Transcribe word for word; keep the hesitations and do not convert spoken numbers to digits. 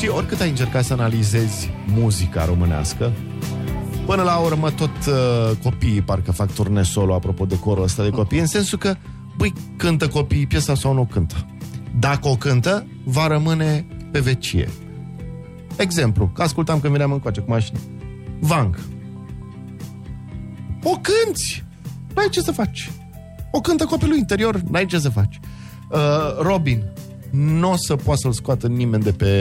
Știi, oricât ai încercat să analizezi muzica românească, până la urmă tot uh, copiii parcă fac turne solo, apropo de corul ăsta de copii, în sensul că, băi, cântă copiii piesa sau nu cântă. Dacă o cântă, va rămâne pe vecie. Exemplu, că ascultam când veneam încoace cu mașina. Vang. O cânti, n-ai ce să faci. O cântă copilul interior, n-ai ce să faci. uh, Robin, nu o să poată să-l scoată nimeni de pe